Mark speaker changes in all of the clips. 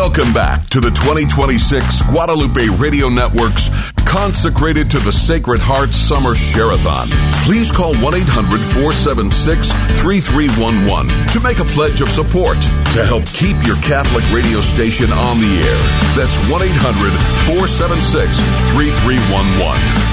Speaker 1: Welcome back to the 2026 Guadalupe Radio Network's Consecrated to the Sacred Heart Summer Share-a-thon. Please call 1-800-476-3311 to make a pledge of support to help keep your Catholic radio station on the air. That's 1-800-476-3311.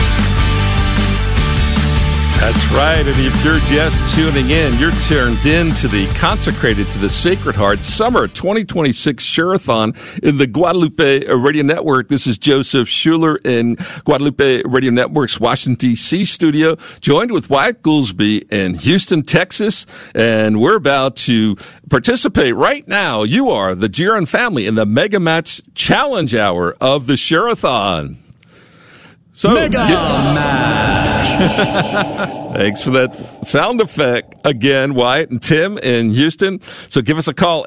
Speaker 2: That's right, and if you're just tuning in, you're turned in to the Consecrated to the Sacred Heart Summer 2026 Share-a-thon in the Guadalupe Radio Network. This is Joseph Schuler in Guadalupe Radio Network's Washington, D.C. studio, joined with Wyatt Goolsby in Houston, Texas, and we're about to participate right now. You are the Giron family in the Mega Match Challenge Hour of the Share-a-thon. So,
Speaker 3: Mega Match!
Speaker 2: Thanks for that sound effect again, Wyatt and Tim in Houston. So give us a call,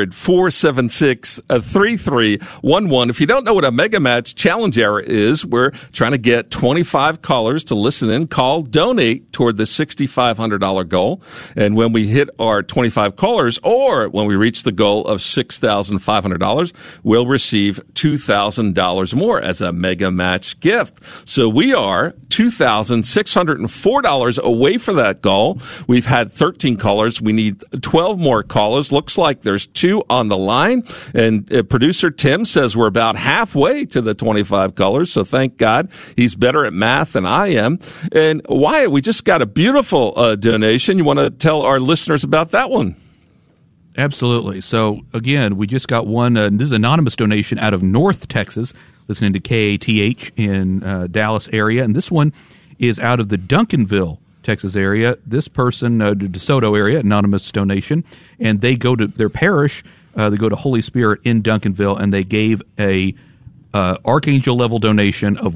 Speaker 2: 800-476-3311. If you don't know what a Mega Match Challenge Hour is, we're trying to get 25 callers to listen in, call, donate toward the $6,500 goal. And when we hit our 25 callers, or when we reach the goal of $6,500, we'll receive $2,000 more as a Mega Match gift. So we are $2,604 away for that goal. We've had 13 callers. We need 12 more callers. Looks like there's 2 on the line. And producer Tim says we're about halfway to the 25 callers. So thank God he's better at math than I am. And Wyatt, we just got a beautiful donation. You want to tell our listeners about that one?
Speaker 3: Absolutely. So, again, we just got one. This is an anonymous donation out of North Texas, listening to KATH in Dallas area. And this one is out of the Duncanville, Texas area. This person, DeSoto area, anonymous donation. And they go to their parish. They go to Holy Spirit in Duncanville, and they gave a Archangel level donation of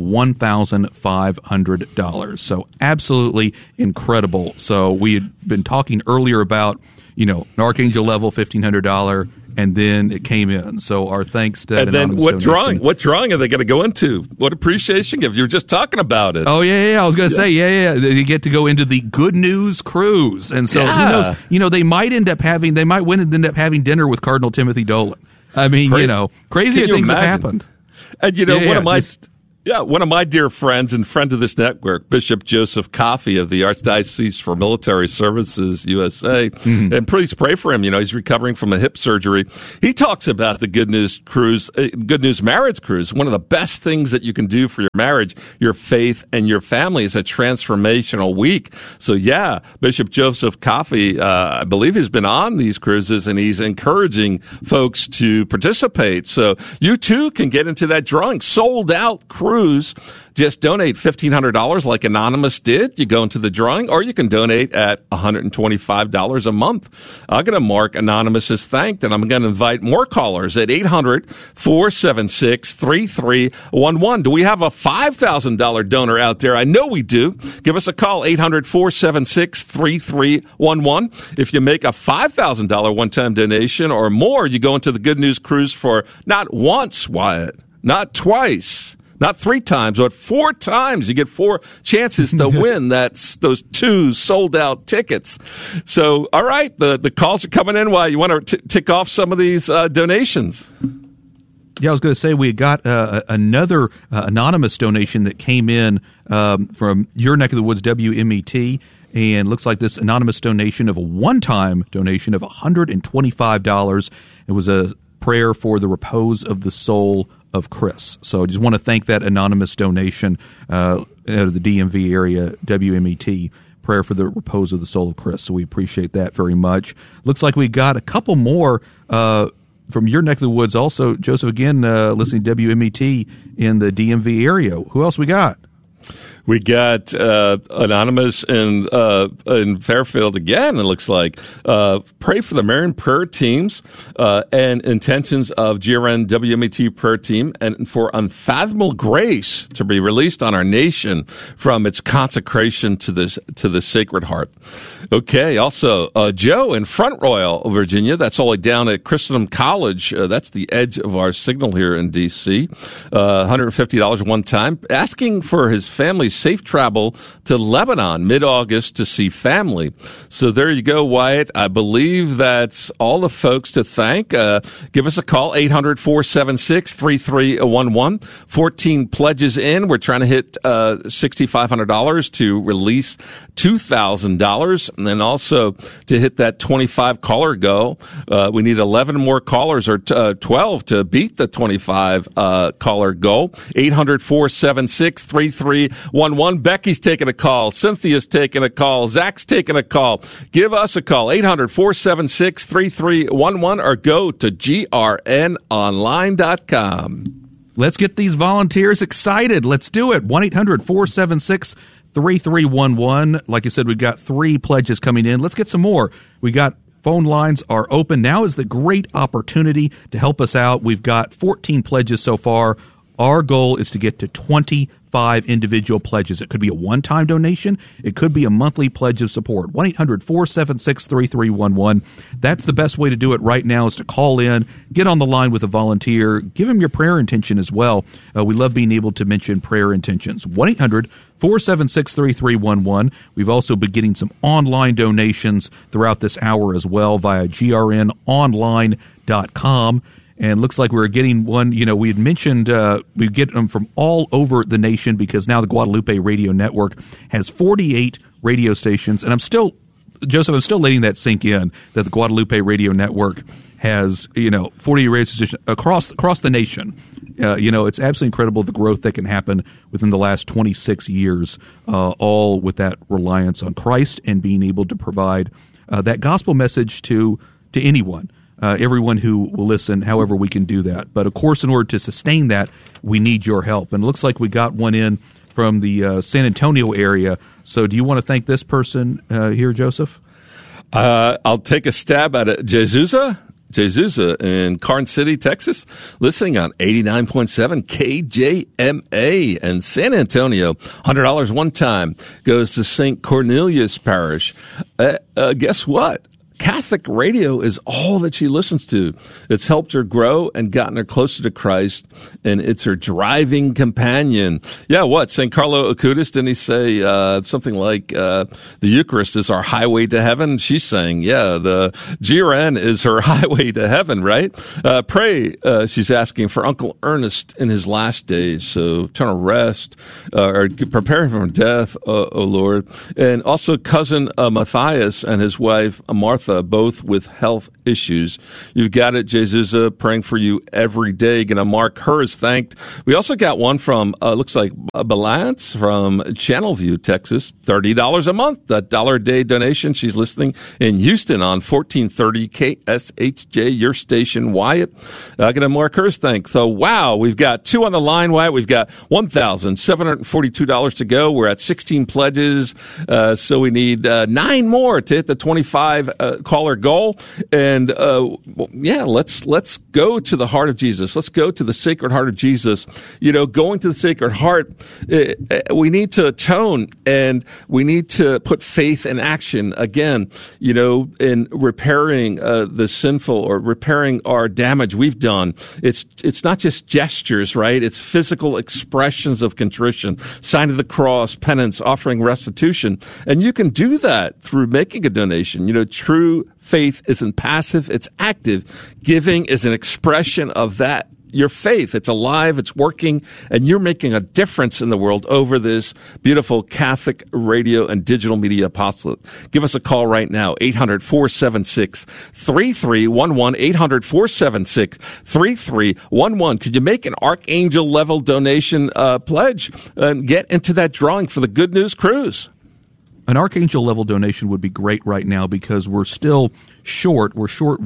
Speaker 3: $1,500. So absolutely incredible. So we had been talking earlier about, an Archangel level $1,500, and then it came in. So our thanks to that.
Speaker 2: And then what drawing are they going to go into? What appreciation gift? You were just talking about it.
Speaker 3: Oh, yeah. I was going to say, they get to go into the Good News Cruise. And so who knows? They might end up having dinner with Cardinal Timothy Dolan. I mean, crazier things have happened.
Speaker 2: And one of my dear friends and friend of this network, Bishop Joseph Coffey of the Archdiocese for Military Services USA, and please pray for him. He's recovering from a hip surgery. He talks about the Good News Cruise, Good News Marriage Cruise. One of the best things that you can do for your marriage, your faith, and your family is a transformational week. So, Bishop Joseph Coffey, I believe he's been on these cruises, and he's encouraging folks to participate. So you too can get into that drawing. Sold out cruise. Just donate $1,500 like Anonymous did. You go into the drawing, or you can donate at $125 a month. I'm going to mark Anonymous as thanked, and I'm going to invite more callers at 800-476-3311. Do we have a $5,000 donor out there? I know we do. Give us a call, 800-476-3311. If you make a $5,000 one-time donation or more, you go into the Good News Cruise for not once, Wyatt, not twice, not 3 times, but 4 times. You get 4 chances to win. That's those 2 sold-out tickets. So, all right, the calls are coming in. Why you want to tick off some of these donations?
Speaker 3: Yeah, I was going to say we got another anonymous donation that came in from your neck of the woods, WMET, and looks like this anonymous donation of a one-time donation of $125. It was a prayer for the repose of the soul of Chris. So I just want to thank that anonymous donation out of the DMV area, WMET, prayer for the repose of the soul of Chris. So we appreciate that very much. Looks like we got a couple more from your neck of the woods also. Joseph, again, listening to WMET in the DMV area. Who else we got?
Speaker 2: We got Anonymous in Fairfield again, it looks like. Pray for the Marian prayer teams and intentions of GRN WMET prayer team and for unfathomable grace to be released on our nation from its consecration to the Sacred Heart. Okay, also Joe in Front Royal, Virginia. That's all down at Christendom College. That's the edge of our signal here in D.C. $150 one time. Asking for his family safe travel to Lebanon mid-August to see family. So there you go, Wyatt. I believe that's all the folks to thank. Give us a call, 800-476-3311. 14 pledges in. We're trying to hit $6,500 to release $2,000. And then also to hit that 25 caller goal, we need 11 more callers, or 12 to beat the 25 caller goal. 800-476-3311. Becky's taking a call. Cynthia's taking a call. Zach's taking a call. Give us a call, 800-476-3311, or go to grnonline.com.
Speaker 3: Let's get these volunteers excited. Let's do it. 1-800-476-3311. Like I said, we've got 3 pledges coming in. Let's get some more. We got phone lines are open. Now is the great opportunity to help us out. We've got 14 pledges so far. Our goal is to get to 25 individual pledges. It could be a one-time donation. It could be a monthly pledge of support. 1-800-476-3311. That's the best way to do it right now, is to call in, get on the line with a volunteer, give them your prayer intention as well. We love being able to mention prayer intentions. 1-800-476-3311. We've also been getting some online donations throughout this hour as well via grnonline.com. And looks like we're getting one. You know, we had mentioned we get them from all over the nation, because now the Guadalupe Radio Network has 48 radio stations. And I'm still letting that sink in, that the Guadalupe Radio Network has, 48 radio stations across the nation. It's absolutely incredible the growth that can happen within the last 26 years, all with that reliance on Christ and being able to provide that gospel message to anyone. Everyone who will listen, however we can do that. But, of course, in order to sustain that, we need your help. And it looks like we got one in from the San Antonio area. So do you want to thank this person here, Joseph?
Speaker 2: I'll take a stab at it. Jesus in Carson City, Texas, listening on 89.7 KJMA. And San Antonio, $100 one time, goes to St. Cornelius Parish. Guess what? Catholic radio is all that she listens to. It's helped her grow and gotten her closer to Christ, and it's her driving companion. Yeah, what? St. Carlo Acutis, didn't he say something like the Eucharist is our highway to heaven? She's saying, yeah, the GRN is her highway to heaven, right? Pray, she's asking, for Uncle Ernest in his last days, so eternal rest, or preparing for death, O Lord. And also cousin Matthias and his wife Martha, both with health issues. You've got it, Jesus, praying for you every day. Going to mark her as thanked. We also got one from, looks like Balance from Channelview, Texas, $30 a month, that $1 a day donation. She's listening in Houston on 1430 KSHJ, your station, Wyatt. Going to mark her as thanked. So, wow, we've got 2 on the line, Wyatt. We've got $1,742 to go. We're at 16 pledges, so we need 9 more to hit the 25 caller goal. And let's go to the heart of Jesus. Let's go to the Sacred Heart of Jesus. Going to the Sacred Heart, we need to atone, and we need to put faith in action again, in repairing the sinful, or repairing our damage we've done. It's not just gestures, right? It's physical expressions of contrition, sign of the cross, penance, offering restitution. And you can do that through making a donation. True faith isn't passive, it's active. Giving is an expression of that. Your faith, it's alive, it's working, and you're making a difference in the world over this beautiful Catholic radio and digital media apostolate. Give us a call right now, 800-476-3311, 800-476-3311. Could you make an Archangel-level donation pledge and get into that drawing for the Good News Cruise?
Speaker 3: An Archangel-level donation would be great right now, because we're still short. We're short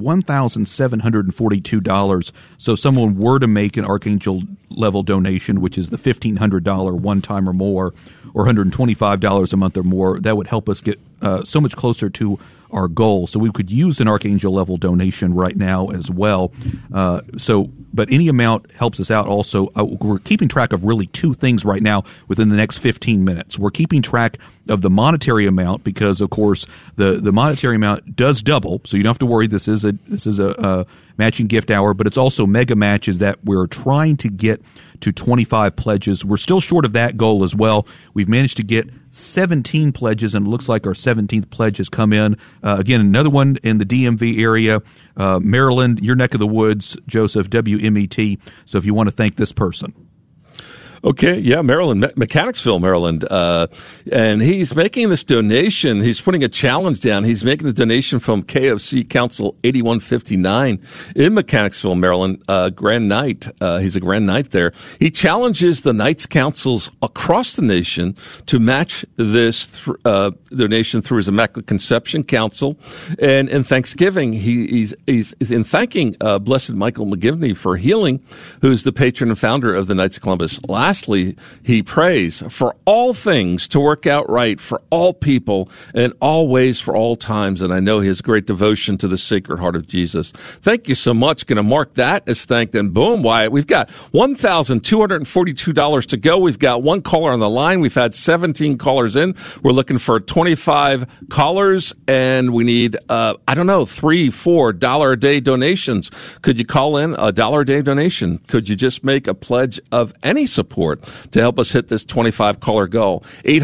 Speaker 3: $1,742. So if someone were to make an Archangel-level donation, which is the $1,500 one-time or more, or $125 a month or more, that would help us get so much closer to our goal. So we could use an Archangel-level donation right now as well. But but any amount helps us out also. We're keeping track of really two things right now within the next 15 minutes. We're keeping track of the monetary amount because, of course, the monetary amount does double, so you don't have to worry. This is a matching gift hour, but it's also mega matches that we're trying to get to 25 pledges. We're still short of that goal as well. We've managed to get 17 pledges, and it looks like our 17th pledge has come in. Again, another one in the DMV area, Maryland, your neck of the woods, Joseph, WMET. So if you want to thank this person.
Speaker 2: Okay, yeah, Maryland, Mechanicsville, Maryland. And he's making this donation. He's putting a challenge down. He's making the donation from KFC Council 8159 in Mechanicsville, Maryland, Grand Knight. He's a Grand Knight there. He challenges the Knights Councils across the nation to match this donation through his Immaculate Conception Council. And in Thanksgiving, he's in thanking Blessed Michael McGivney for healing, who's the patron and founder of the Knights of Columbus. Lastly, he prays for all things to work out right for all people and all ways for all times. And I know he has great devotion to the Sacred Heart of Jesus. Thank you so much. Going to mark that as thanked. And boom, Wyatt, we've got $1,242 to go. We've got one caller on the line. We've had 17 callers in. We're looking for 25 callers, and we need, $3, $4 a day donations. Could you call in a $1 a day donation? Could you just make a pledge of any support to help us hit this 25 caller goal?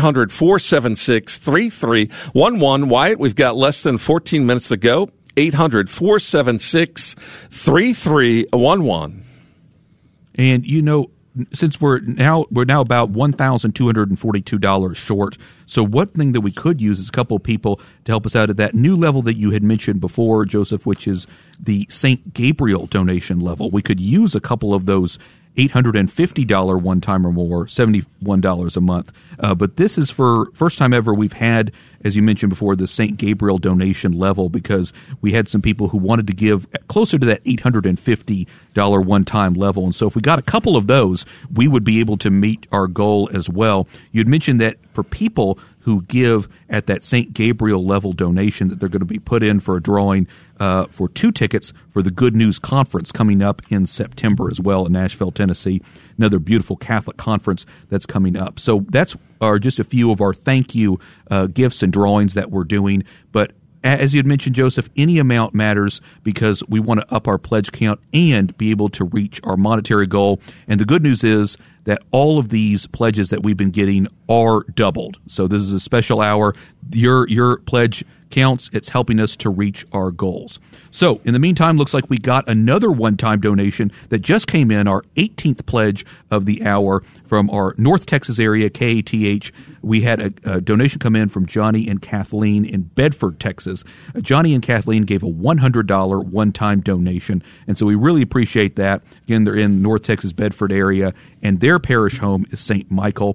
Speaker 2: 800-476-3311. Wyatt, we've got less than 14 minutes to go. 800-476-3311.
Speaker 3: And since we're now about $1,242 short. So one thing that we could use is a couple of people to help us out at that new level that you had mentioned before, Joseph, which is the St. Gabriel donation level. We could use a couple of those $850 one time or more, $71 a month. But this is for first time ever we've had, as you mentioned before, the St. Gabriel donation level, because we had some people who wanted to give closer to that $850 one time level. And so if we got a couple of those, we would be able to meet our goal as well. You'd mentioned that for people who give at that St. Gabriel level donation, that they're going to be put in for a drawing for 2 tickets for the Good News Conference coming up in September as well in Nashville, Tennessee. Another beautiful Catholic conference that's coming up. So that's just a few of our thank you gifts and drawings that we're doing. But as you had mentioned, Joseph, any amount matters because we want to up our pledge count and be able to reach our monetary goal. And the good news is that all of these pledges that we've been getting are doubled. So this is a special hour. Your pledge counts. It's helping us to reach our goals. So in the meantime, looks like we got another one-time donation that just came in, our 18th pledge of the hour from our North Texas area, KATH. We had a donation come in from Johnny and Kathleen in Bedford, Texas. Johnny and Kathleen gave a $100 one-time donation, and so we really appreciate that. Again, they're in North Texas, Bedford area, and their parish home is St. Michael.